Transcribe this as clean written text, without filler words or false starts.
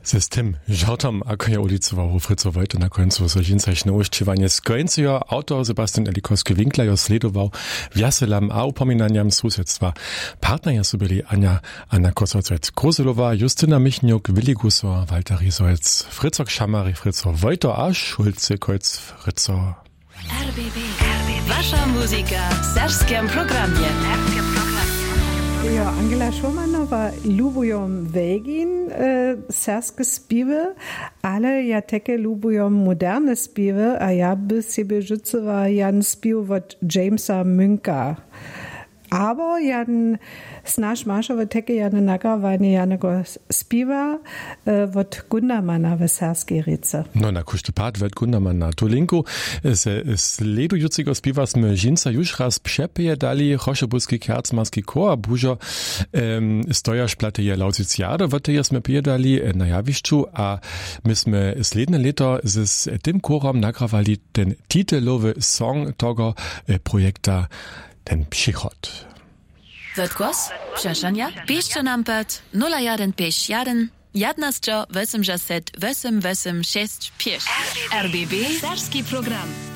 System żartom, ako je ulicował Fritzo Wojta na końcu sožincaś nowościwanie z końca. Autor Sebastian Elikorski-Winkler jo sledował wjaselam a upominaniam susedztwa. Partner su byli Anna Kosowec-Kruselowa, Justyna Michniuk, Willi Gusor, Walter Riesolz, Fritzo Kschamari, Fritzo Wojta a Schulze Kreuz Fritzo. RBB. Wasza muzyka w serbskim programie. Ja, Angela Schumanowa lubują wegin serskie spiewy, ale ja takie lubują moderne spiewy, a ja by sobie rzucała jan spiew od Jamesa Mynka. Aber jan snaž mašove teke jane nagravanje janego spiva od Gundermana w serskiej rice. No na kuštepad ved Gundermana. Tu linku sledujucego spiva sme žinca już raz přepeje dali Chošebuski kercmarski kor, bužo stojaš plate je Lausiciade, vote je sme pije na jawiszczu, a my sme sledne leto z tym korom nagrawali ten titelowy song tego projekta, ten Przychod. Wird głos? Przeszania? Piszcie nam pod 01 51 11 80 886 RBB Serski program.